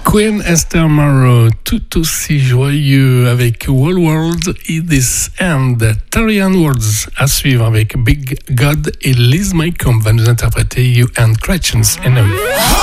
Queen Esther Morrow, tout aussi joyeux avec Whole World in This End. Tarian Words à suivre avec Big God et Liz Maycomb va nous interpréter You and Cretchens Anyway.